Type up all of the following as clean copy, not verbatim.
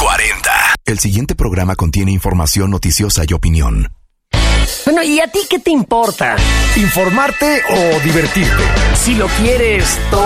40. El siguiente programa contiene información noticiosa y opinión. Bueno, ¿y a ti qué te importa? ¿Informarte o divertirte? Si lo quieres todo.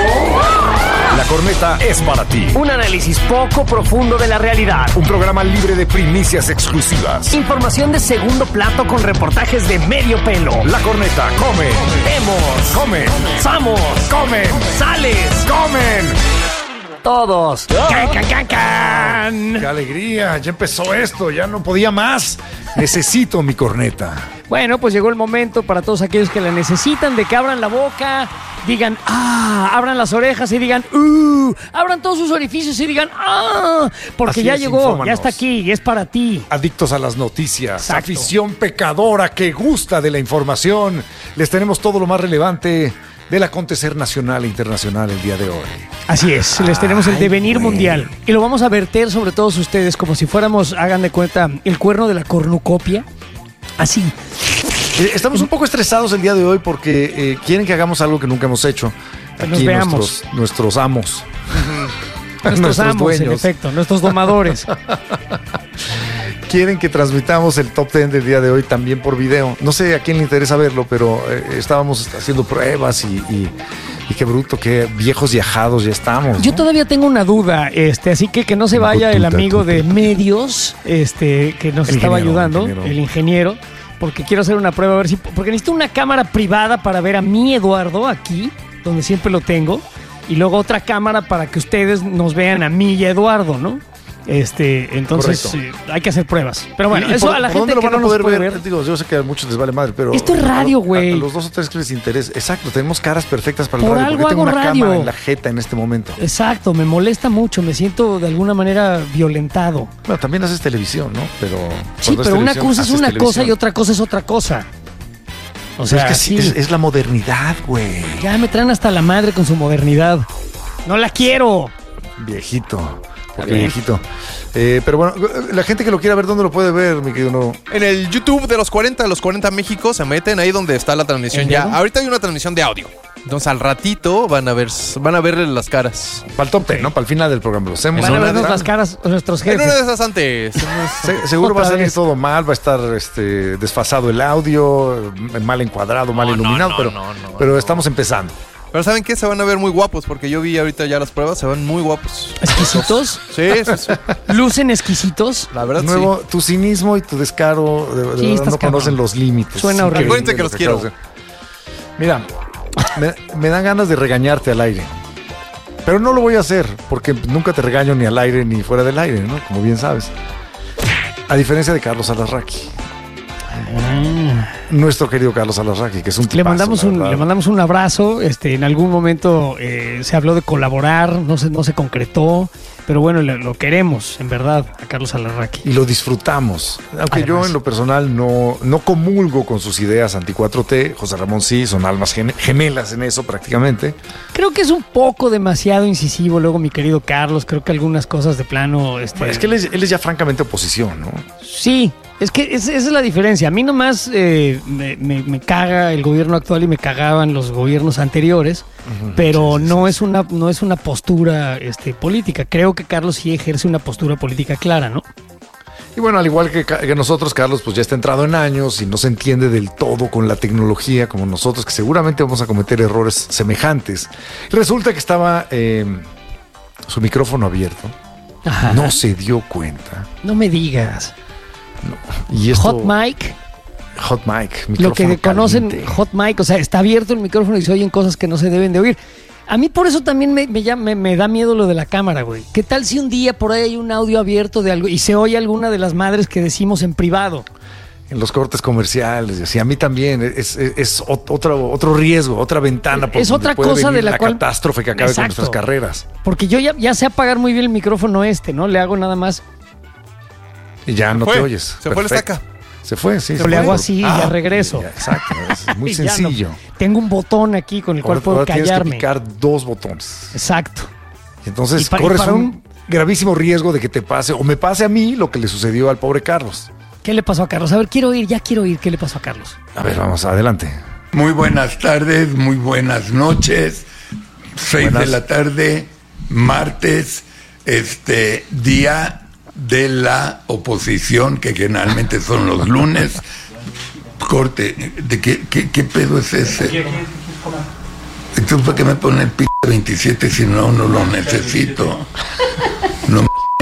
La Corneta es para ti. Un análisis poco profundo de la realidad. Un programa libre de primicias exclusivas. Información de segundo plato con reportajes de medio pelo. La Corneta come. Vemos. Comen. Somos. Comen. Sales. Comen. Todos. ¡Can, can, can, can! ¡Qué alegría! Ya empezó esto, ya no podía más. Necesito mi corneta. Bueno, pues llegó el momento para todos aquellos que la necesitan de que abran la boca, digan ¡ah! Abran las orejas y digan abran todos sus orificios y digan ¡ah! Porque así ya es, llegó, infórmanos. ya está aquí y es para ti. Adictos a las noticias, Exacto. Afición pecadora que gusta de la información. Les tenemos todo lo más relevante del acontecer nacional e internacional el día de hoy. Así es, les tenemos el devenir mundial y lo vamos a verter sobre todos ustedes como si fuéramos, hagan de cuenta, el cuerno de la cornucopia. Así. Estamos un poco estresados el día de hoy porque quieren que hagamos algo que nunca hemos hecho. Que nos Aquí veamos. nuestros amos. Nuestros amos, dueños. en efecto, nuestros domadores. Quieren que transmitamos el top 10 del día de hoy también por video. No sé a quién le interesa verlo, pero estábamos haciendo pruebas y qué bruto, qué viejos y ajados ya estamos, ¿no? Yo todavía tengo una duda, así que no se vaya el amigo de medios, que nos estaba ayudando, el ingeniero, porque quiero hacer una prueba a ver si, porque necesito una cámara privada para ver a mi Eduardo aquí, donde siempre lo tengo, y luego otra cámara para que ustedes nos vean a mí y a Eduardo, ¿no? Entonces hay que hacer pruebas. Pero bueno, eso a la gente que no nos puede ver. Digo, yo sé que a muchos les vale madre, pero esto es radio, güey. A los dos o tres que les interesa. Exacto, tenemos caras perfectas para el Por radio. algo Porque tengo hago una radio. cámara en la jeta en este momento. Exacto, me molesta mucho, me siento de alguna manera violentado. Bueno, también haces televisión, ¿no? Pero sí, pero una cosa es una cosa y otra cosa es otra cosa. O sea, es que sí, es la modernidad, güey. Ya me traen hasta la madre con su modernidad. No la quiero. Viejito. Porque viejito. Pero bueno, la gente que lo quiera ver, ¿dónde lo puede ver, mi querido No? En el YouTube de los 40 México, se meten ahí donde está la transmisión ya. Ahorita hay una transmisión de audio. Entonces al ratito van a verle las caras. Para el top 10, ¿no? Para el final del programa. Lo hacemos. Van a vernos las caras nuestros jefes. En una de esas antes. Seguro va a salir todo mal, va a estar desfasado el audio, mal encuadrado, mal iluminado, pero estamos empezando. Pero ¿saben qué? Se van a ver muy guapos, porque yo vi ahorita ya las pruebas, se ven muy guapos. ¿Exquisitos? Sí. ¿Lucen exquisitos? La verdad, nuevo, sí. Tu cinismo y tu descaro de verdad no conocen los límites. Suena horrible. Acuérdense que los quiero. Mira, me dan ganas de regañarte al aire. Pero no lo voy a hacer, porque nunca te regaño ni al aire ni fuera del aire, ¿no? Como bien sabes. A diferencia de Carlos Alarraqui. Nuestro querido Carlos Alarraqui, que es un tipazo, le mandamos un abrazo. En algún momento se habló de colaborar, no se concretó, pero bueno, lo queremos, en verdad, a Carlos Alarraqui. Y lo disfrutamos. Aunque yo en lo personal no comulgo con sus ideas anti-4T, José Ramón sí, son almas gemelas en eso prácticamente. Creo que es un poco demasiado incisivo luego, mi querido Carlos. Creo que algunas cosas de plano... Bueno, es que él es ya francamente oposición, ¿no? Sí. Es que esa es la diferencia. A mí nomás me caga el gobierno actual y me cagaban los gobiernos anteriores, pero no es una postura política. Creo que Carlos sí ejerce una postura política clara, ¿no? Y bueno, al igual que nosotros, Carlos, pues ya está entrado en años y no se entiende del todo con la tecnología como nosotros, que seguramente vamos a cometer errores semejantes. Resulta que estaba su micrófono abierto. Ajá. No se dio cuenta. No me digas. No. Y esto, Hot mic, micrófono lo que conocen caliente. hot mic, o sea, está abierto el micrófono y se oyen cosas que no se deben de oír. A mí por eso también me da miedo lo de la cámara, güey. ¿Qué tal si un día por ahí hay un audio abierto de algo y se oye alguna de las madres que decimos en privado? En los cortes comerciales, y así. A mí también es otro riesgo, otra ventana. Por Es otra cosa de la cual... catástrofe que acabe con nuestras carreras. Porque yo ya sé apagar muy bien el micrófono ¿no? Le hago nada más... Y ya no te oyes. Se fue el estaca. Se fue, sí. Yo le hago así y ya regreso. Ya, exacto, es muy sencillo. No. Tengo un botón aquí con el cual puedo callarme. Tienes que picar 2 botones. Exacto. Y entonces corres un gravísimo riesgo de que te pase, o me pase a mí, lo que le sucedió al pobre Carlos. ¿Qué le pasó a Carlos? A ver, quiero oír qué le pasó a Carlos. A ver, vamos, adelante. Muy buenas tardes, muy buenas noches. 6 de la tarde, martes. día de la oposición, que generalmente son los lunes. Corte, ¿de qué pedo es ese? Entonces, ¿para qué me pone el p 27 si no lo necesito? No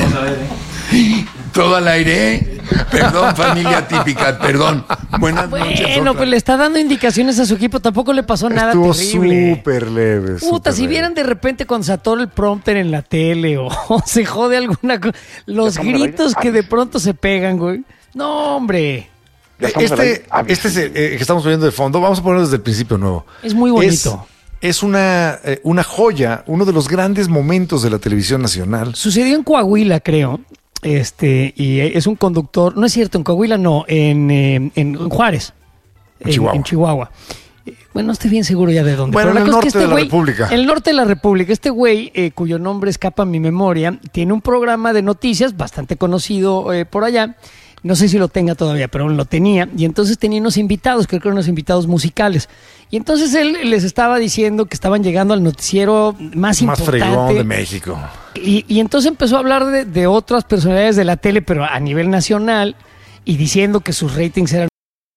todo al aire. Perdón, familia típica, perdón. Buenas noches. Bueno, pues le está dando indicaciones a su equipo. Tampoco le pasó nada terrible. Estuvo súper leve. Puta, si vieran de repente cuando se atora el prompter en la tele o se jode alguna cosa. Los gritos que de pronto se pegan, güey. No, hombre. Este es que estamos viendo de fondo. Vamos a ponerlo desde el principio nuevo. Es muy bonito. Es una joya, uno de los grandes momentos de la televisión nacional. Sucedió en Coahuila, creo. Y es un conductor, no es cierto, en Coahuila no, en Juárez, en Chihuahua. Bueno, no estoy bien seguro ya de dónde. Bueno, en el norte de la República. En el norte de la República. Este güey, cuyo nombre escapa a mi memoria, tiene un programa de noticias bastante conocido por allá. No sé si lo tenga todavía, pero lo tenía. Y entonces tenía unos invitados, creo que eran unos invitados musicales. Y entonces él les estaba diciendo que estaban llegando al noticiero más importante. Más fregón de México. Y entonces empezó a hablar de otras personalidades de la tele, pero a nivel nacional, y diciendo que sus ratings eran...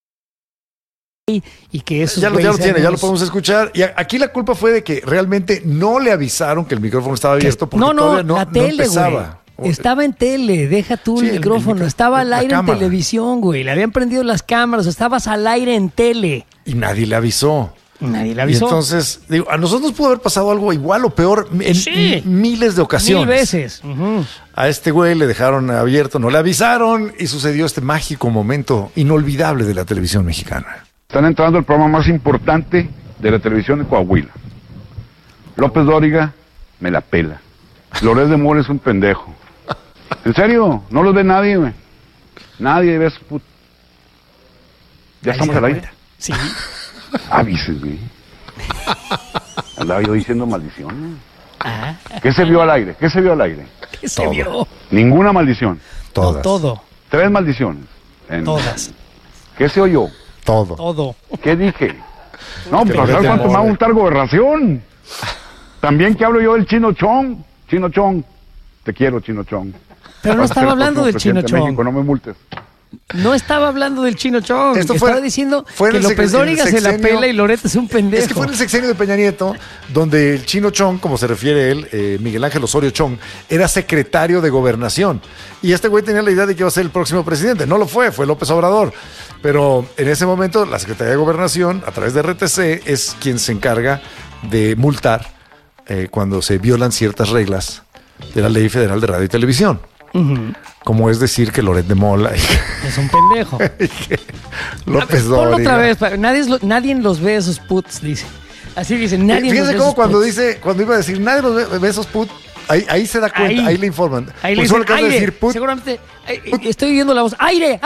Y que esos ya lo tiene, ya lo podemos escuchar. Y aquí la culpa fue de que realmente no le avisaron que el micrófono estaba abierto porque todavía no empezaba. Güey. Estaba en tele, deja tú el micrófono, estaba al aire en televisión, güey. Le habían prendido las cámaras, estabas al aire en tele. Y nadie le avisó. Y entonces, digo, a nosotros nos pudo haber pasado algo igual o peor en miles de ocasiones. 1000 veces. Uh-huh. A este güey le dejaron abierto, no le avisaron y sucedió este mágico momento inolvidable de la televisión mexicana. Están entrando al programa más importante de la televisión de Coahuila. López Dóriga me la pela. Loret de Mola es un pendejo. ¿En serio? No los ve nadie, güey. Nadie ve su puto. ¿Ya estamos al aire? Sí. Avises, güey. Andaba yo diciendo maldiciones. ¿Qué se vio al aire? ¿Qué se vio al aire? ¿Qué se vio? Ninguna maldición. Todas. No, todo. 3 maldiciones. Todas. ¿Qué se oyó? Todo. ¿Qué dije? No, pues ¿sabes cuánto me va a gustar gobernación? También que hablo yo del Chino Chong. Chino Chong. Te quiero, Chino Chong. Pero no estaba hablando del Chino Chong. México, no me multes. No estaba hablando del Chino Chong. Estaba diciendo que López Dóriga se la pela y Loret es un pendejo. Es que fue en el sexenio de Peña Nieto, donde el Chino Chong, como se refiere él, Miguel Ángel Osorio Chong, era secretario de Gobernación. Y este güey tenía la idea de que iba a ser el próximo presidente. No lo fue López Obrador. Pero en ese momento, la Secretaría de Gobernación, a través de RTC, es quien se encarga de multar cuando se violan ciertas reglas de la Ley Federal de Radio y Televisión. Uh-huh. Como es decir que Loret de Mola es un pendejo. López Dóriga. Ponlo otra vez, nadie los ve esos puts, dice. Así dice, nadie Fíjense los ve. Fíjense cómo cuando iba a decir nadie los ve esos puts, ahí se da cuenta, ahí le informan. Ahí le dicen aire, decir put. Seguramente estoy viendo la voz, aire.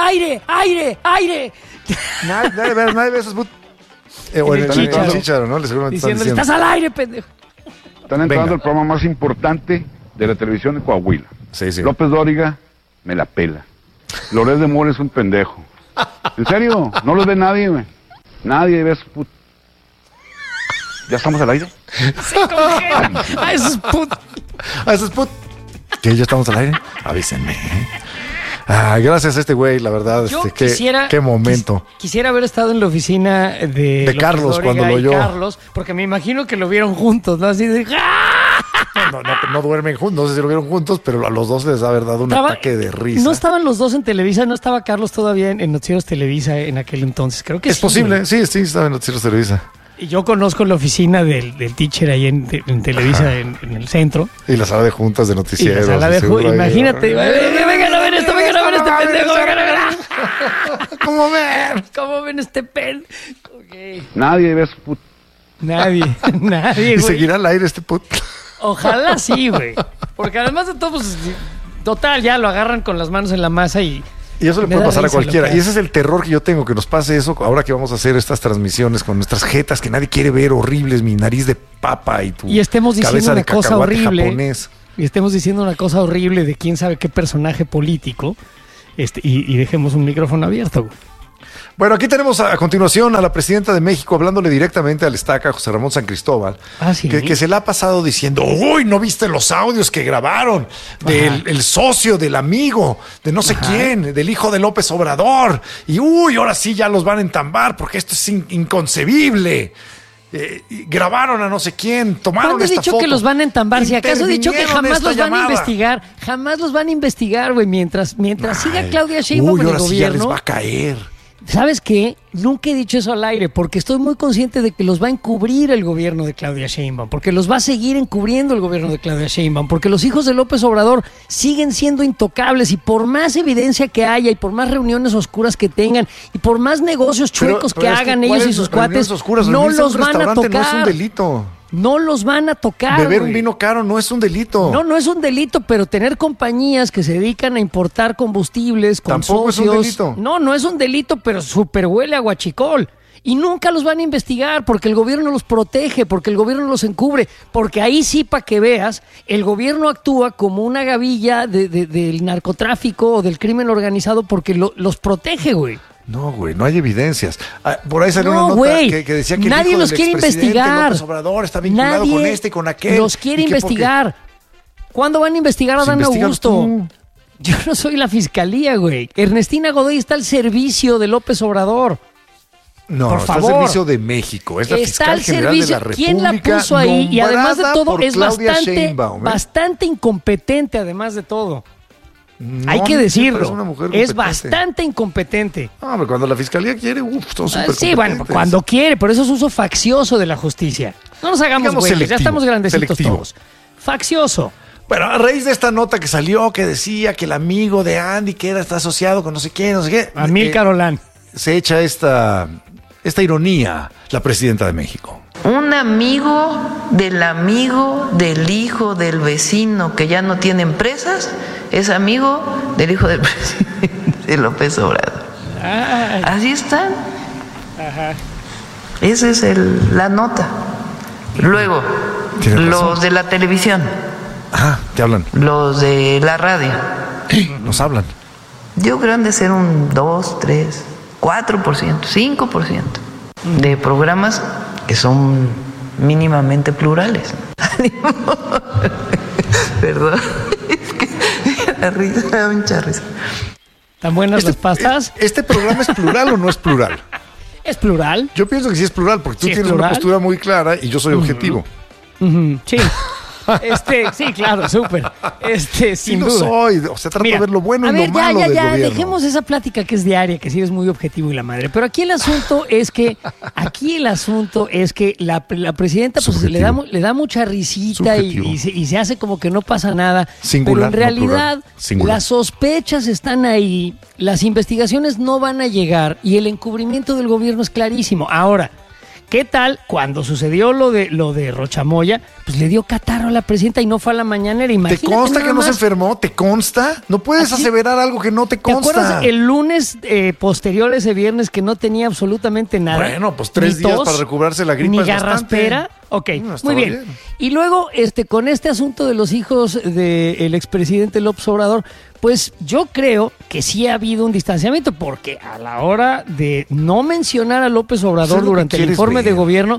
Nadie ve esos puts. O en el Chícharo, ¿no? Seguramente diciendo, estás al aire, pendejo. Están entrando al programa más importante de la televisión de Coahuila. Sí. López Dóriga me la pela. Loret de Mola es un pendejo. ¿En serio? No los ve nadie, güey. Nadie ve su puto. ¿Ya estamos al aire? Sí, como que. A esos put. ¿Que ya estamos al aire? Avísenme. Gracias a este güey, la verdad. Qué momento. Quisiera haber estado en la oficina de Carlos cuando lo oyó. Carlos, porque me imagino que lo vieron juntos, ¿no? Así de. No duermen juntos, no sé si lo vieron juntos, pero a los dos les ha haber dado un ataque de risa. ¿No estaban los dos en Televisa? ¿No estaba Carlos todavía en Noticieros Televisa en aquel entonces? Creo que es posible, sí, estaba en Noticieros Televisa. Y yo conozco la oficina del teacher ahí en Televisa, en el centro. Y la sala de juntas de noticieros. Imagínate, vengan a ver esto, vengan a ver este pendejo, vengan a ver. ¿Cómo ven este pendejo? Okay. Nadie ve su puto. Nadie, güey. ¿Y seguirá al aire este puto? Ojalá sí, güey. Porque además de todo, pues, total, ya lo agarran con las manos en la masa y eso le puede pasar a cualquiera. Y ese es el terror que yo tengo, que nos pase eso ahora que vamos a hacer estas transmisiones con nuestras jetas que nadie quiere ver, horribles, mi nariz de papa y estemos diciendo una cosa horrible. Japonés. Y estemos diciendo una cosa horrible de quién sabe qué personaje político y dejemos un micrófono abierto, güey. Bueno, aquí tenemos a continuación a la presidenta de México hablándole directamente al estaca, José Ramón San Cristóbal, ¿Sí? que se le ha pasado diciendo, uy, ¿no viste los audios que grabaron del el socio, del amigo, de no sé quién, del hijo de López Obrador? Y uy, ahora sí ya los van a entambar porque esto es inconcebible. Grabaron a no sé quién, tomaron esta foto. ¿Cuándo he dicho que los van a entambar? Si acaso he dicho que jamás los van a investigar. Jamás los van a investigar, güey. Mientras siga Claudia Sheinbaum en el gobierno. Sí ya les va a caer. ¿Sabes qué? Nunca he dicho eso al aire porque estoy muy consciente de que los va a encubrir el gobierno de Claudia Sheinbaum, porque los va a seguir encubriendo el gobierno de Claudia Sheinbaum, porque los hijos de López Obrador siguen siendo intocables y por más evidencia que haya y por más reuniones oscuras que tengan y por más negocios chuecos que hagan ellos y sus cuates, no los van a tocar. No es un delito. No los van a tocar. Beber un vino caro no es un delito. No es un delito, pero tener compañías que se dedican a importar combustibles con tampoco socios. Es un delito. No es un delito, pero súper huele a guachicol. Y nunca los van a investigar porque el gobierno los protege, porque el gobierno los encubre, porque ahí sí, para que veas, el gobierno actúa como una gavilla del narcotráfico o del crimen organizado porque los protege, güey. No, güey, no hay evidencias. Por ahí salió una nota que decía que nadie los quiere investigar. López Obrador está vinculado con este y con aquel. Los quiere investigar. ¿Cuándo van a investigar a Dan Augusto? Tú. Yo no soy la fiscalía, güey. Ernestina Godoy está al servicio de López Obrador. No, por está favor. al servicio de México. Es la fiscal general de la República. ¿Quién la puso ahí? Y además de todo, es bastante incompetente, además de todo. No, hay que decirlo, es bastante incompetente. No, pero cuando la fiscalía quiere, son súper sí, bueno, cuando quiere, pero eso es uso faccioso de la justicia. No nos hagamos güeyes, ya estamos grandecitos todos. Faccioso. Bueno, a raíz de esta nota que salió, que decía que el amigo de Andy, que está asociado con no sé qué. Amílcar Olán. Se echa esta ironía la presidenta de México. Un amigo del hijo del vecino que ya no tiene empresas es amigo del hijo del presidente López Obrador. Ay. Así están. Ajá. Esa es la nota. Luego, los de la televisión. Ajá, ¿te hablan? Los de la radio. Nos hablan. Yo creo que han de ser un 2, 3, 4%, 5% de programas que son mínimamente plurales. Perdón, es que la risa me da mucha risa. ¿Tan buenas las pastas? ¿Este programa es plural o no es plural? ¿Es plural? Yo pienso que sí es plural, porque tú tienes una postura muy clara y yo soy objetivo. Sí. Sí, claro, súper. Sin duda. Soy. O sea, trato de ver lo bueno y lo malo del gobierno. Dejemos esa plática que es diaria, que sí es muy objetivo y la madre. Pero aquí el asunto es que la presidenta pues le da mucha risita y se hace como que no pasa nada. Singular, pero en realidad las sospechas están ahí, las investigaciones no van a llegar y el encubrimiento del gobierno es clarísimo. Ahora, ¿qué tal cuando sucedió lo de Rochamoya? Pues le dio catarro a la presidenta y no fue a la mañanera. Imagínate. ¿Te consta que no se enfermó? ¿Te consta? No puedes aseverar algo que no te consta. ¿Te acuerdas el lunes posterior a ese viernes que no tenía absolutamente nada? Bueno, pues 3 días para recuperarse la gripa. Ni garraspera. Ok, muy bien. Y luego, con este asunto de los hijos del expresidente López Obrador, pues yo creo que sí ha habido un distanciamiento, porque a la hora de no mencionar a López Obrador durante el informe de gobierno,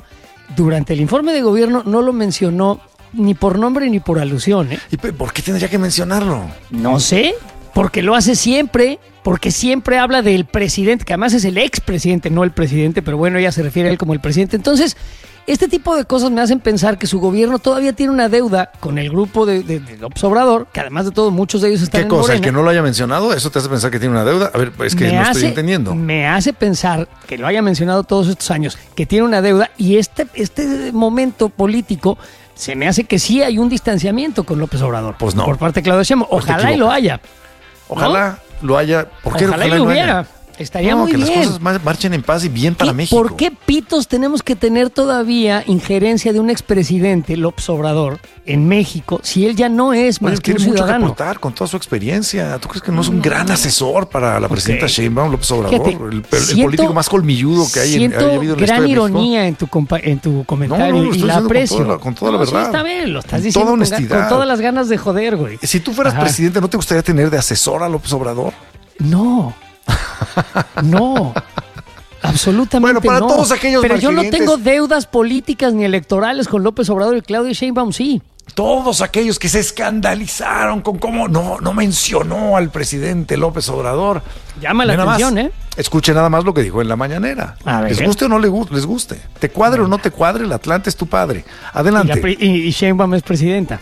no lo mencionó ni por nombre ni por alusión. ¿Y por qué tendría que mencionarlo? No sé, porque lo hace siempre, porque siempre habla del presidente, que además es el expresidente, no el presidente, pero bueno, ella se refiere a él como el presidente. Entonces, este tipo de cosas me hacen pensar que su gobierno todavía tiene una deuda con el grupo de López Obrador, que además de todo muchos de ellos están en Morena. ¿Qué cosa? ¿El que no lo haya mencionado? ¿Eso te hace pensar que tiene una deuda? A ver, es que no estoy entendiendo. Me hace pensar que lo haya mencionado todos estos años, que tiene una deuda, y este momento político se me hace que sí hay un distanciamiento con López Obrador. Pues no. Por parte de Claudia Sheinbaum. Ojalá y lo haya. Ojalá lo haya. ¿Por qué ojalá y lo hubiera? Estaría muy bien. Que las cosas marchen en paz y bien para México. ¿Por qué pitos tenemos que tener todavía injerencia de un expresidente, López Obrador, en México, si él ya no es más que un ciudadano? Mucho que aportar con toda su experiencia. ¿Tú crees que no es un gran asesor para la presidenta Sheinbaum, López Obrador? Fíjate, el político más colmilludo que haya habido en la historia de México. Gran ironía en tu comentario y la aprecio. Con toda la verdad. Sí, está bien, lo estás diciendo toda honestidad. Con todas las ganas de joder, güey. Si tú fueras presidente, ¿no te gustaría tener de asesor a López Obrador? No. Absolutamente Bueno, para no. todos aquellos Pero yo no malquerientes- tengo deudas políticas ni electorales con López Obrador y Claudia Sheinbaum, sí. Todos aquellos que se escandalizaron con cómo no mencionó al presidente López Obrador. Llama la Nada más, atención, ¿eh? Escuche nada más lo que dijo en la mañanera. A ver. Les guste o no les guste. Te cuadre o no te cuadre, el Atlante es tu padre. Adelante. Y Sheinbaum es presidenta.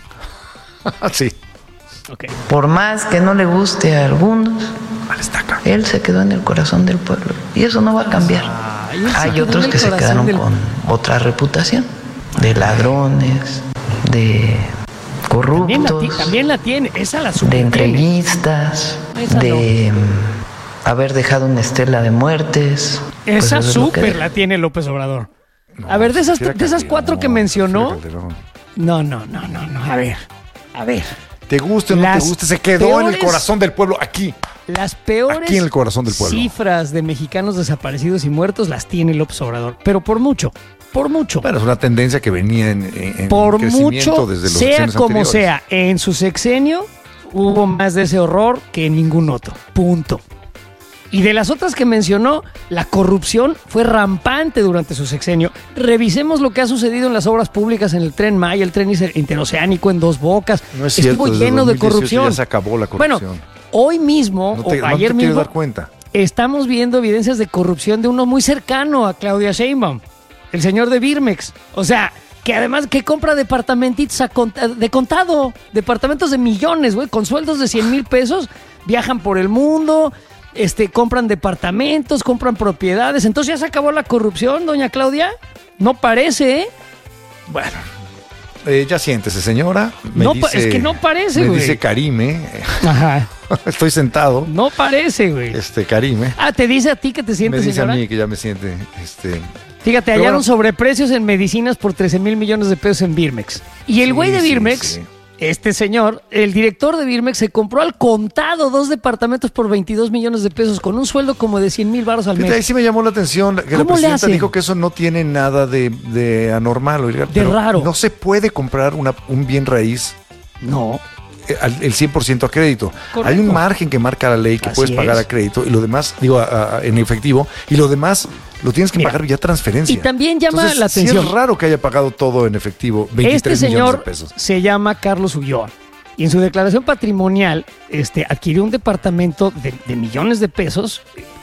Sí. Ok. Por más que no le guste a algunos, Al estaca. él se quedó en el corazón del pueblo. Y eso no va a cambiar. Ay, él se Hay quedó otros en el que se corazón quedaron del- con otra reputación. De ladrones, de corruptos, También la tiene. Esa la de super tiene. entreguistas, Esa de haber dejado una estela de muertes. Pues Esa eso es lo que súper deja. la tiene López Obrador. A ver, de esas cuatro que mencionó. No. A ver. Te guste o no te Las guste, se quedó en el peores- corazón del pueblo aquí. Las peores Aquí en el corazón del pueblo. cifras de mexicanos desaparecidos y muertos las tiene López Obrador. Pero por mucho. Bueno, es una tendencia que venía en Por crecimiento mucho, desde los sea sexenios como anteriores. sea, en su sexenio hubo más de ese horror que en ningún otro. Punto. Y de las otras que mencionó, la corrupción fue rampante durante su sexenio. Revisemos lo que ha sucedido en las obras públicas, en el Tren Maya, el tren interoceánico en Dos Bocas. No es cierto, Estuvo desde lleno de 2018 corrupción. ya se acabó la corrupción. Bueno, hoy mismo, No te o ayer quiero mismo, dar cuenta. estamos viendo evidencias de corrupción de uno muy cercano a Claudia Sheinbaum, el señor de Birmex. O sea, que además que compra departamentitos de contado, departamentos de millones, güey, con sueldos de 100,000 pesos, viajan por el mundo, compran departamentos, compran propiedades. Entonces ya se acabó la corrupción, doña Claudia. No parece, ¿eh? Bueno, ya siéntese, señora. Es que no parece, me güey. dice Karime. Ajá. Estoy sentado. No parece, güey. Karime. Ah, ¿te dice a ti que te Me sientes, dice señora? a mí que ya me siente. Fíjate, Pero hallaron bueno. sobreprecios en medicinas por 13,000 millones de pesos en Birmex. Y el güey de Sí, Birmex, sí. este señor, el director de Birmex, se compró al contado 2 departamentos por 22 millones de pesos con un sueldo como de 100,000 varos al Fíjate, ahí mes. sí me llamó la atención que la ¿Cómo le presidenta hacen? dijo que eso no tiene nada de anormal. Oiga, pero raro. No se puede comprar un bien raíz No. el 100% a crédito. Correcto. Hay un margen que marca la ley que Así puedes pagar es. a crédito y lo demás, en efectivo, y lo demás lo tienes que Mira, pagar vía transferencia. y también llama Entonces, la atención. Sí es raro que haya pagado todo en efectivo, 23 Este millones de señor pesos. se llama Carlos Ulloa. Y en su declaración patrimonial, adquirió un departamento de millones de pesos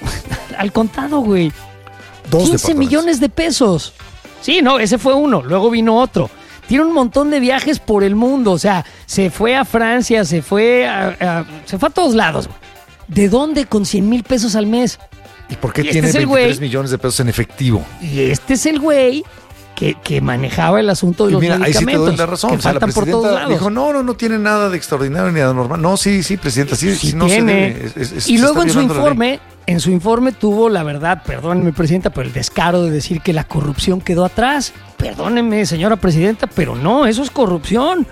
al contado, güey. 15 departamentos. millones de pesos. Sí, no, ese fue uno. Luego vino otro. Tiene un montón de viajes por el mundo. O sea, se fue a Francia, se fue a todos lados. Güey. ¿De dónde con 100,000 pesos al mes? ¿Y por qué Y este tiene es el 23 güey- millones de pesos en efectivo? Y este es el güey que manejaba el asunto de Y los mira, ahí sí te medicamentos. doy la razón. Que O sea, la faltan por todos presidenta lados. dijo, no tiene nada de extraordinario ni de anormal. No, sí, presidenta, sí, Sí no tiene. se debe. Y se luego está violando en su informe tuvo la verdad, perdóneme presidenta, pero el descaro de decir que la corrupción quedó atrás. Perdóneme, señora presidenta, pero no, eso es corrupción.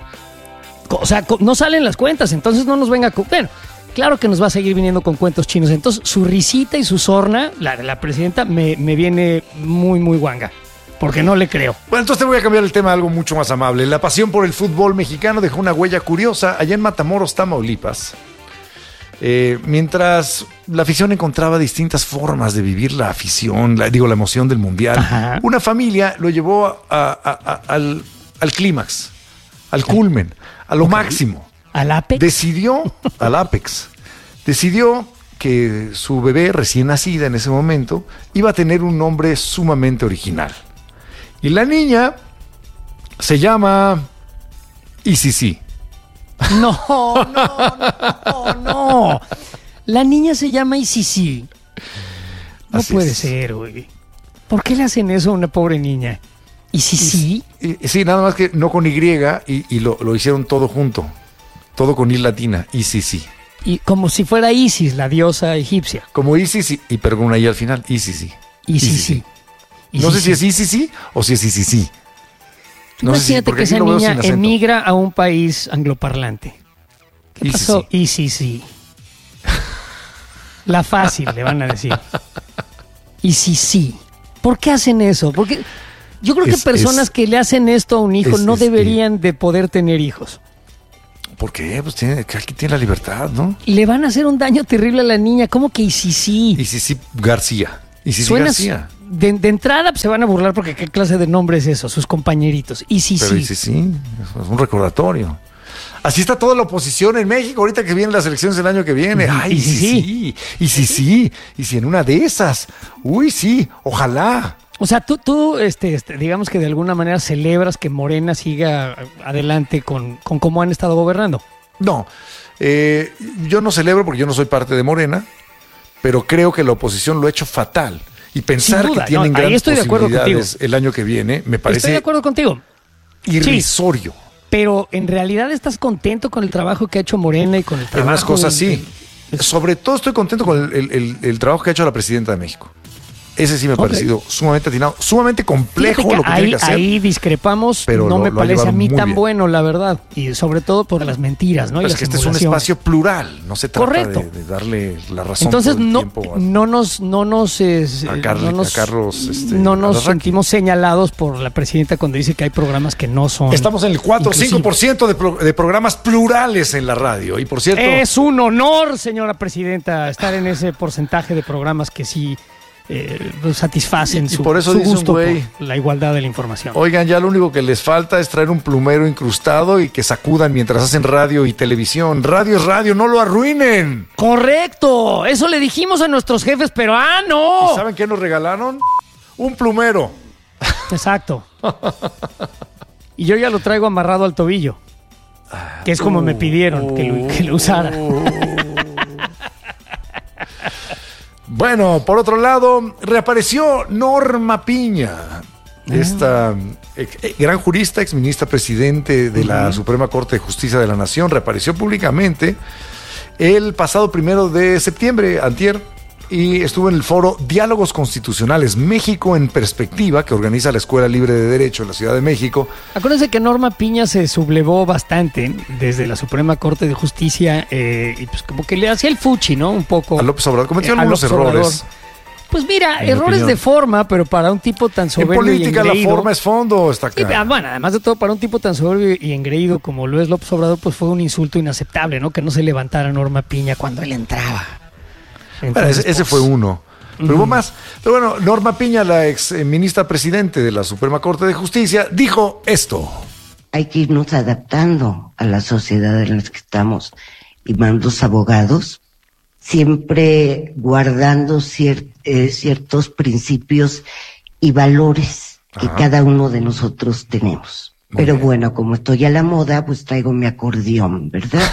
O sea, no salen las cuentas, entonces no nos venga con... Bueno, claro que nos va a seguir viniendo con cuentos chinos. Entonces su risita y su sorna, la presidenta, me viene muy, muy guanga. Porque no le creo. Bueno, entonces te voy a cambiar el tema a algo mucho más amable. La pasión por el fútbol mexicano dejó una huella curiosa allá en Matamoros, Tamaulipas. Mientras la afición encontraba distintas formas de vivir la afición, la emoción del mundial, Ajá. una familia lo llevó al clímax, al culmen, a lo máximo. ¿Al Apex? Decidió, al Apex, decidió que su bebé recién nacida en ese momento iba a tener un nombre sumamente original. Y la niña se llama ICC. No. La niña se llama ICC. No Así puede es. ser, güey. ¿Por qué le hacen eso a una pobre niña? ¿ICC? Sí, nada más que no con Y y lo hicieron todo junto. Todo con I latina, ICC. Y como si fuera Isis, la diosa egipcia. Como ICC, pero con una I al final, ICC. ICC. No sé si es ICC o si es ICC. No sé si- Imagínate porque que aquí esa lo veo niña sin acento. emigra a un país angloparlante. ¿Qué pasó? ICC. La fácil, le van a decir. ICC. ¿Por qué hacen eso? Porque yo creo que personas que le hacen esto a un hijo no deberían de poder tener hijos. ¿Por qué? Pues aquí tiene la libertad, ¿no? Le van a hacer un daño terrible a la niña. ¿Cómo que ICC? ICC García. ¿Y si Suenas, García? De entrada pues, se van a burlar porque qué clase de nombre es eso, sus compañeritos. Y sí, Pero sí. y sí, es un recordatorio. Así está toda la oposición en México ahorita que vienen las elecciones el año que viene. Ay, Y sí. Y si en una de esas. Uy, sí, ojalá. O sea, tú digamos que de alguna manera celebras que Morena siga adelante con cómo han estado gobernando. No, yo no celebro porque yo no soy parte de Morena, pero creo que la oposición lo ha hecho fatal. Y pensar Sin duda, que tienen ahí grandes estoy de acuerdo posibilidades el año que viene me parece Estoy de acuerdo contigo. irrisorio. Sí, pero en realidad estás contento con el trabajo que ha hecho Morena y con el En trabajo... unas cosas sí. Sobre todo estoy contento con el trabajo que ha hecho la presidenta de México. Ese sí me ha parecido sumamente atinado, sumamente complejo Fíjate que lo que tiene que hacer. Ahí discrepamos, pero no me lo ha parece a mí llevado muy tan bien. bueno, la verdad. Y sobre todo por las mentiras, ¿no? Y Es las que este es un simulaciones. espacio plural, no se trata Correcto. de darle la razón. Entonces todo el no tiempo nos a Carlos no nos Alarraqui. sentimos señalados por la presidenta cuando dice que hay programas que no son. Estamos en el 4 o inclusivos. 5% de programas plurales en la radio. Y por cierto, Es un honor, señora presidenta, estar en ese porcentaje de programas que sí satisfacen Y su, por eso su dice un gusto güey, por la igualdad de la información. oigan, ya lo único que les falta es traer un plumero incrustado y que sacudan mientras hacen radio y televisión. Radio es radio, no lo arruinen. Correcto, eso le dijimos a nuestros jefes, pero no. ¿Y saben qué nos regalaron? Un plumero. Exacto. Y yo ya lo traigo amarrado al tobillo, que es como me pidieron que lo usara. Bueno, por otro lado, reapareció Norma Piña, esta gran jurista, exministra presidente de la Suprema Corte de Justicia de la Nación, reapareció públicamente el pasado 1 de septiembre, antier, y estuvo en el foro Diálogos Constitucionales México en Perspectiva, que organiza la Escuela Libre de Derecho en la Ciudad de México. Acuérdense que Norma Piña se sublevó bastante desde la Suprema Corte de Justicia y pues como que le hacía el fuchi, ¿no? Un poco. A López Obrador cometió a algunos López errores. Obrador. Pues mira, En mi errores opinión. de forma, pero para un tipo tan En soberbio política y la engreído. forma es fondo, está Sí, acá. bueno, además de todo, para un tipo tan soberbio y engreído como lo es López Obrador, pues fue un insulto inaceptable, ¿no? Que no se levantara Norma Piña cuando él entraba. Bueno, Entonces, ese pues, fue uno. Pero hubo más. Pero bueno, Norma Piña, la ex ministra presidente de la Suprema Corte de Justicia, dijo esto. Hay que irnos adaptando a la sociedad en la que estamos y mandos abogados, siempre guardando ciertos principios y valores que cada uno de nosotros tenemos. Muy Pero bien. bueno, como estoy a la moda, pues traigo mi acordeón, ¿verdad?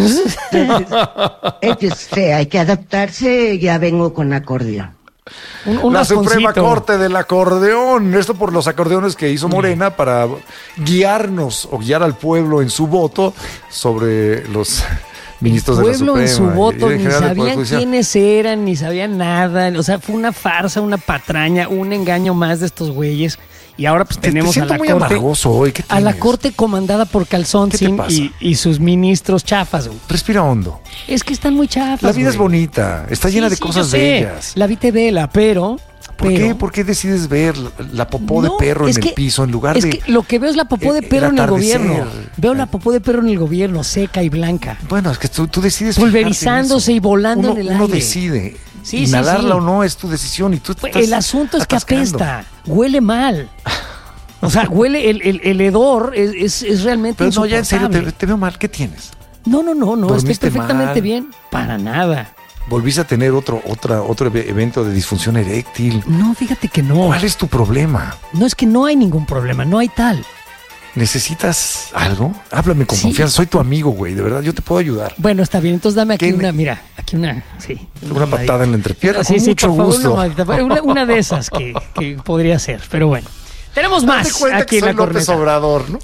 Hay que adaptarse, ya vengo con acordeón. un La Suprema rasponcito. Corte del acordeón. Esto por los acordeones que hizo Morena para guiarnos o guiar al pueblo en su voto sobre los ministros de la Pueblo Suprema. en su y voto, en ni general del Poder sabían Judicial. quiénes eran, ni sabían nada. O sea, fue una farsa, una patraña, un engaño más de estos güeyes. Y ahora pues tenemos Te a siento la muy corte. amargoso hoy. ¿Qué A la tienes? corte comandada por Calzón ¿Qué te pasa? y sus ministros chafas, güey. Respira hondo. Es que están muy chafas. La vida es güey. bonita. Está llena de Sí, cosas yo sé. bellas. La vi te vela, pero. ¿Por qué? ¿Por qué decides ver la popó de perro en el piso en lugar es de que lo que veo es la popó de el perro en el atardecer? gobierno. Veo la popó de perro en el gobierno, seca y blanca. Bueno, es que tú decides Pulverizándose fijarte en eso. y volando en el Uno aire. decide. Sí, Inhalarla sí. o no es tu decisión y tú Pues, estás el asunto es que atascando. apesta, huele mal. O sea, huele, el hedor es realmente Pero no, ya en serio, insoportable. te veo mal. ¿Qué tienes? No, estoy ¿Dormiste perfectamente mal? bien. Para nada. ¿Volviste a tener otro evento de disfunción eréctil? No, fíjate que no. ¿Cuál es tu problema? No, es que no hay ningún problema, no hay tal. ¿Necesitas algo? Háblame con Sí. confianza. Soy tu amigo, güey. De verdad, yo te puedo ayudar. Bueno, está bien, entonces dame aquí ¿Qué? una, mira, aquí una, sí. Una patada en la entrepierna. Sí, con sí, mucho por favor, gusto. una de esas que podría ser, pero bueno. Tenemos más Date cuenta aquí que en soy la López corneta. Obrador, ¿no?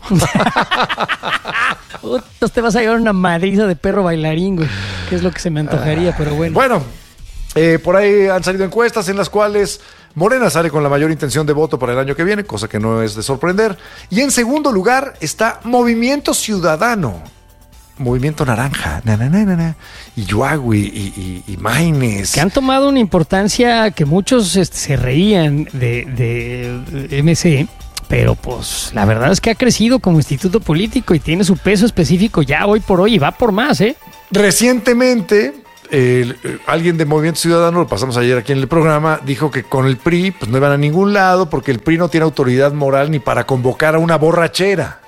Entonces te vas a llevar una madriza de perro bailarín, güey, que es lo que se me antojaría, pero bueno. Bueno, por ahí han salido encuestas en las cuales Morena sale con la mayor intención de voto para el año que viene, cosa que no es de sorprender. Y en segundo lugar está Movimiento Ciudadano, Movimiento Naranja, y Yuagui y Maines. Que han tomado una importancia que muchos se reían de MC, pero pues la verdad es que ha crecido como instituto político y tiene su peso específico ya hoy por hoy y va por más, ¿eh? Recientemente alguien de Movimiento Ciudadano, lo pasamos ayer aquí en el programa, dijo que con el PRI pues no iban a ningún lado porque el PRI no tiene autoridad moral ni para convocar a una borrachera.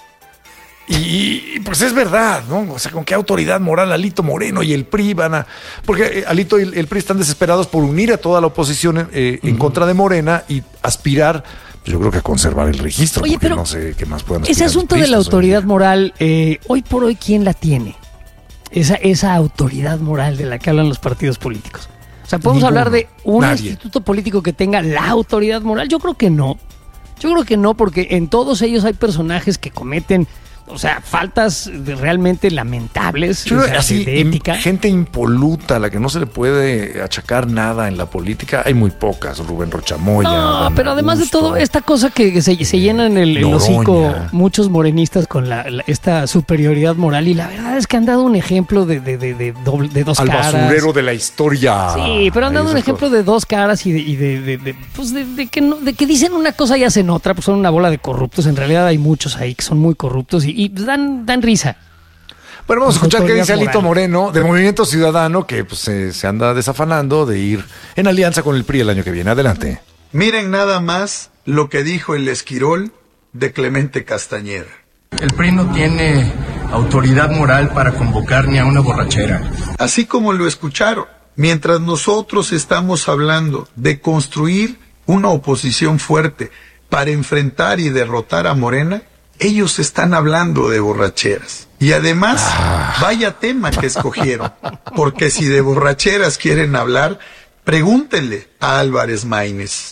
Y pues es verdad, ¿no? O sea, ¿con qué autoridad moral Alito Moreno y el PRI van a...? Porque Alito y el PRI están desesperados por unir a toda la oposición en contra de Morena y aspirar, pues yo creo que a conservar el registro. Oye, pero no sé qué más puedan ese asunto de la autoridad moral, hoy por hoy, ¿quién la tiene? Esa autoridad moral de la que hablan los partidos políticos. O sea, ¿podemos hablar de un instituto político que tenga la autoridad moral? Yo creo que no. Yo creo que no, porque en todos ellos hay personajes que cometen... O sea, faltas realmente lamentables, así, de ética. Gente impoluta a la que no se le puede achacar nada en la política, hay muy pocas. Rubén Rochamoya. No, pero además de todo, esta cosa que se llenan el hocico muchos morenistas con esta superioridad moral, y la verdad es que han dado un ejemplo de dos caras. Al basurero de la historia. Sí, pero han dado un ejemplo de dos caras y de que dicen una cosa y hacen otra, pues son una bola de corruptos. En realidad hay muchos ahí que son muy corruptos y dan risa. Bueno, vamos a escuchar qué dice Alito Moreno del Movimiento Ciudadano, que pues, se anda desafanando de ir en alianza con el PRI el año que viene. Adelante. Miren nada más lo que dijo el Esquirol de Clemente Castañeda. El PRI no tiene autoridad moral para convocar ni a una borrachera. Así como lo escucharon, mientras nosotros estamos hablando de construir una oposición fuerte para enfrentar y derrotar a Morena, ellos están hablando de borracheras. Y además, vaya tema que escogieron. Porque si de borracheras quieren hablar, pregúntenle a Álvarez Maínez.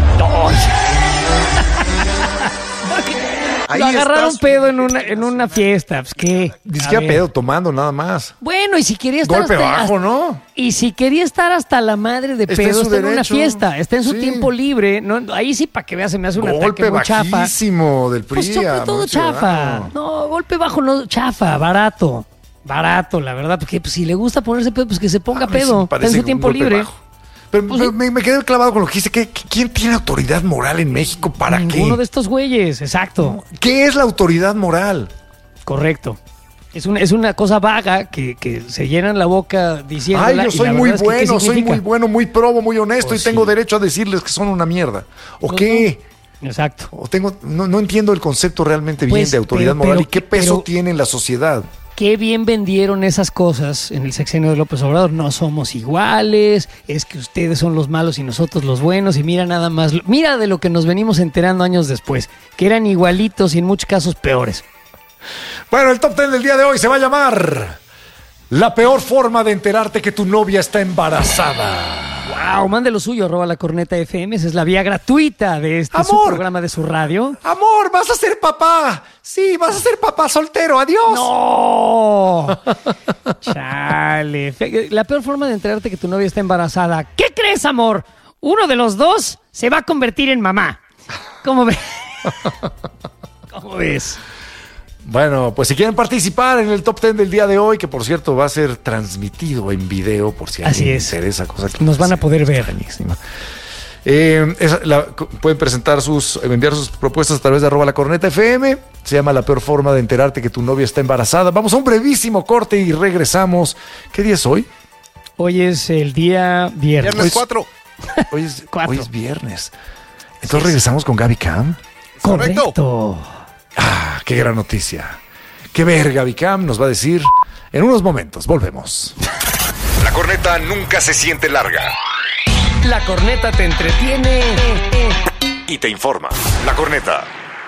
Lo agarraron pedo en una fiesta. Pues, ¿qué? Ni siquiera pedo, tomando nada más. Bueno, y si quería estar golpe bajo, ¿no? Y si quería estar hasta la madre de pedo, está en una fiesta, está en su tiempo libre. No, ahí sí, para que veas, se me hace un ataque muy chafa. Golpe bajísimo del PRI. Pues sobre todo chafa. No, golpe bajo, no, chafa, barato. Barato, la verdad, porque pues, si le gusta ponerse pedo, pues que se ponga pedo. Está en su tiempo libre. Bajo. Pero pues, me quedé clavado con lo que dice. ¿Quién tiene autoridad moral en México? ¿Para qué? Ninguno de estos güeyes, exacto. ¿Qué es la autoridad moral? Correcto. Es una cosa vaga que se llenan la boca diciéndola. Yo soy muy bueno, soy muy bueno, muy probo, muy honesto y tengo derecho a decirles que son una mierda. ¿O qué? No. Exacto. O no entiendo el concepto realmente bien de autoridad moral y qué peso tiene en la sociedad. Qué bien vendieron esas cosas en el sexenio de López Obrador. No somos iguales, es que ustedes son los malos y nosotros los buenos. Y mira nada más, mira de lo que nos venimos enterando años después, que eran igualitos y en muchos casos peores. Bueno, el top 10 del día de hoy se va a llamar La peor forma de enterarte que tu novia está embarazada. Wow, mande lo suyo, @lacorneta.fm. Esa es la vía gratuita de este su programa de su radio. Amor, vas a ser papá. Sí, vas a ser papá soltero. Adiós. No. Chale. La peor forma de enterarte que tu novia está embarazada. ¿Qué crees, amor? Uno de los dos se va a convertir en mamá. ¿Cómo ves? ¿Cómo ves? Bueno, pues si quieren participar en el top 10 del día de hoy, que por cierto va a ser transmitido en video, por si alguien les interesa, cosa que nos van a poder ver. Pueden enviar sus propuestas a través de @lacorneta.fm. Se llama La peor forma de enterarte que tu novia está embarazada. Vamos a un brevísimo corte y regresamos. ¿Qué día es hoy? Hoy es el día viernes. Viernes 4. Hoy es viernes. Entonces regresamos con Gaby Cam. Correcto. Qué gran noticia. Qué ver, Gaby Cam nos va a decir en unos momentos. Volvemos. La corneta nunca se siente larga. La corneta te entretiene y te informa. La corneta.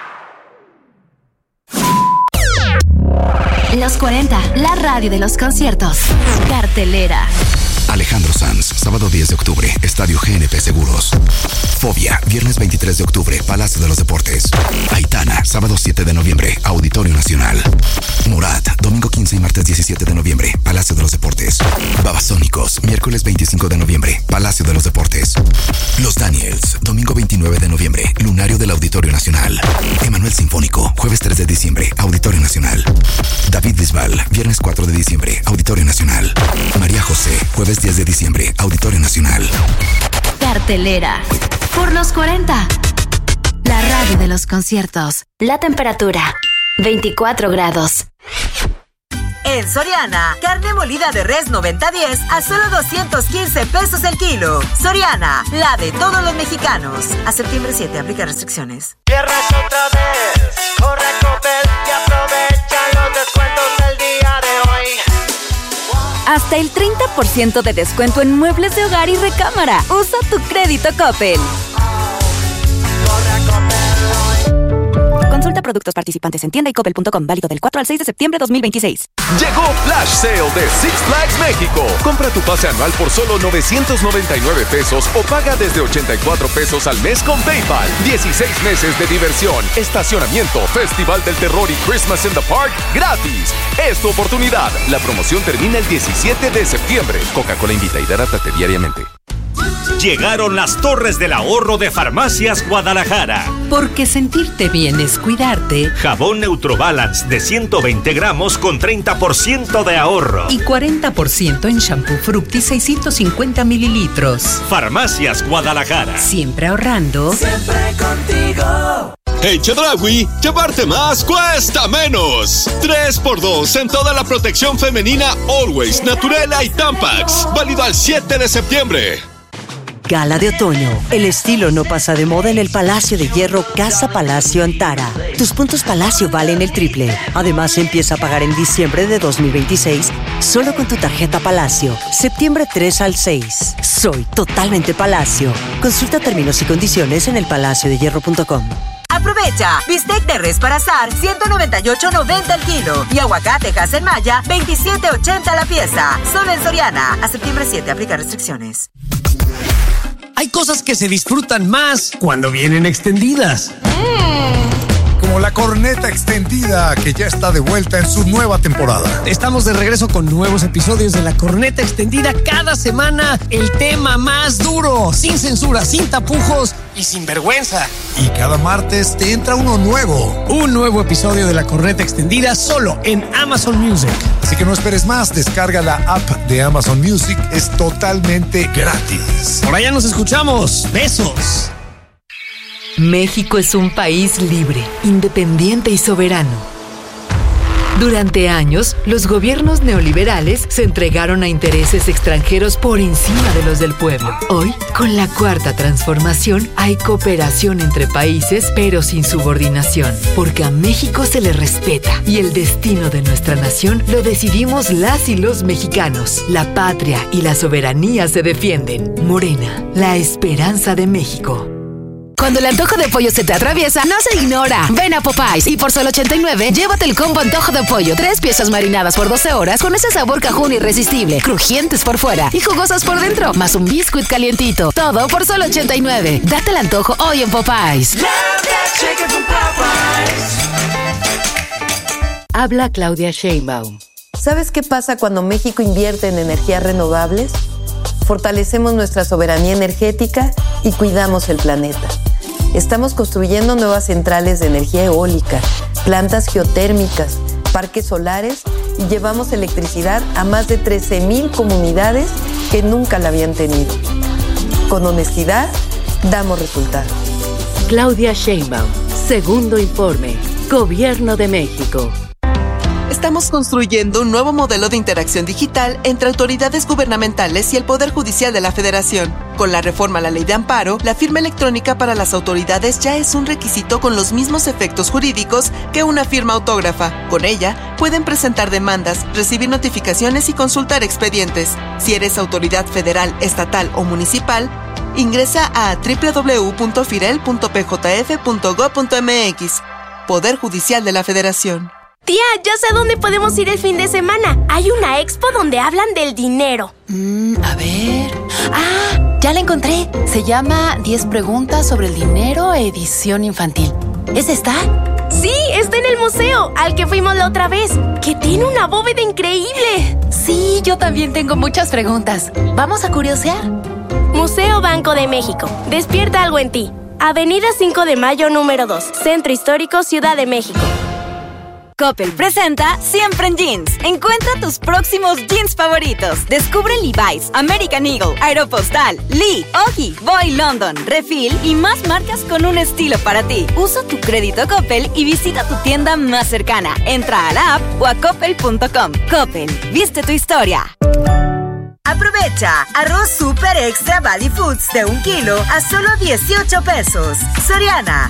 Los 40, la radio de los conciertos. Cartelera. Alejandro Sanz, sábado 10 de octubre, Estadio GNP Seguros. Fobia, viernes 23 de octubre, Palacio de los Deportes. Aitana, sábado 7 de noviembre, Auditorio Nacional. Morat, domingo 15 y martes 17 de noviembre, Palacio de los Deportes. Babasónicos, miércoles 25 de noviembre, Palacio de los Deportes. Los Daniels, domingo 29 de noviembre, Lunario del Auditorio Nacional. Emanuel Sinfónico, jueves 3 de diciembre, Auditorio Nacional. David Bisbal, viernes 4 de diciembre, Auditorio Nacional. María José, jueves 10 de diciembre, Auditorio Nacional. Cartelera. Por los 40. La radio de los conciertos. La temperatura, 24 grados. En Soriana, carne molida de res 90-10 a solo 215 pesos el kilo. Soriana, la de todos los mexicanos. A septiembre 7, aplica restricciones. Viernes otra vez, corre a Coppel y aprovecha los descuentos del día de hoy. Hasta el 30% de descuento en muebles de hogar y recámara. Usa tu crédito Coppel. Consulta productos participantes en tienda y coppel.com. Válido del 4 al 6 de septiembre de 2026. Llegó Flash Sale de Six Flags México. Compra tu pase anual por solo 999 pesos o paga desde 84 pesos al mes con PayPal. 16 meses de diversión, estacionamiento, Festival del Terror y Christmas in the Park gratis. Es tu oportunidad. La promoción termina el 17 de septiembre. Coca-Cola invita y hidrátate diariamente. Llegaron las Torres del Ahorro de Farmacias Guadalajara. Porque sentirte bien es cuidarte. Jabón Neutrobalance de 120 gramos con 30% de ahorro. Y 40% en shampoo Fructis 650 mililitros. Farmacias Guadalajara. Siempre ahorrando. Siempre contigo. En Chedraui, llevarte más cuesta menos. 3x2 en toda la protección femenina Always, Naturela y Tampax. Válido al 7 de septiembre. Gala de otoño. El estilo no pasa de moda en el Palacio de Hierro Casa Palacio Antara. Tus puntos Palacio valen el triple. Además, empieza a pagar en diciembre de 2026 solo con tu tarjeta Palacio. Septiembre 3 al 6. Soy totalmente Palacio. Consulta términos y condiciones en elpalaciodehierro.com. Aprovecha, bistec de res para asar, 198.90 el kilo. Y aguacate en Maya, 27.80 la pieza. Solo en Soriana. A septiembre 7, aplica restricciones. Hay cosas que se disfrutan más cuando vienen extendidas. Como la corneta extendida, que ya está de vuelta en su nueva temporada. Estamos de regreso con nuevos episodios de la corneta extendida. Cada semana el tema más duro, sin censura, sin tapujos y sin vergüenza. Y cada martes te entra uno nuevo. Un nuevo episodio de la corneta extendida solo en Amazon Music. Así que no esperes más, descarga la app de Amazon Music, es totalmente gratis. Por allá nos escuchamos. Besos. México es un país libre, independiente y soberano. Durante años, los gobiernos neoliberales se entregaron a intereses extranjeros por encima de los del pueblo. Hoy, con la Cuarta Transformación, hay cooperación entre países, pero sin subordinación, porque a México se le respeta y el destino de nuestra nación lo decidimos las y los mexicanos. La patria y la soberanía se defienden. Morena, la esperanza de México. Cuando el antojo de pollo se te atraviesa, no se ignora. Ven a Popeyes y por solo $89, llévate el combo antojo de pollo. 3 piezas marinadas por 12 horas con ese sabor cajún irresistible, crujientes por fuera y jugosas por dentro, más un biscuit calientito. Todo por solo $89. Date el antojo hoy en Popeyes. Habla Claudia Sheinbaum. ¿Sabes qué pasa cuando México invierte en energías renovables? Fortalecemos nuestra soberanía energética y cuidamos el planeta. Estamos construyendo nuevas centrales de energía eólica, plantas geotérmicas, parques solares y llevamos electricidad a más de 13,000 comunidades que nunca la habían tenido. Con honestidad, damos resultados. Claudia Sheinbaum, segundo informe, Gobierno de México. Estamos construyendo un nuevo modelo de interacción digital entre autoridades gubernamentales y el Poder Judicial de la Federación. Con la reforma a la Ley de Amparo, la firma electrónica para las autoridades ya es un requisito con los mismos efectos jurídicos que una firma autógrafa. Con ella, pueden presentar demandas, recibir notificaciones y consultar expedientes. Si eres autoridad federal, estatal o municipal, ingresa a www.firel.pjf.gov.mx. Poder Judicial de la Federación. Tía, ya sé dónde podemos ir el fin de semana. Hay una expo donde hablan del dinero. A ver... ¡Ah! Ya la encontré. Se llama 10 preguntas sobre el dinero, edición infantil. ¿Es esta? Sí, está en el museo, al que fuimos la otra vez. Que tiene una bóveda increíble. Sí, yo también tengo muchas preguntas. ¿Vamos a curiosear? Museo Banco de México. Despierta algo en ti. Avenida 5 de Mayo, número 2. Centro Histórico, Ciudad de México. Coppel presenta Siempre en Jeans. Encuentra tus próximos jeans favoritos. Descubre Levi's, American Eagle, Aeropostale, Lee, Oggy, Boy London, Refill y más marcas con un estilo para ti. Usa tu crédito Coppel y visita tu tienda más cercana. Entra a la app o a coppel.com. Coppel, viste tu historia. Aprovecha arroz super extra Valley Foods de 1 kilo a solo 18 pesos. Soriana,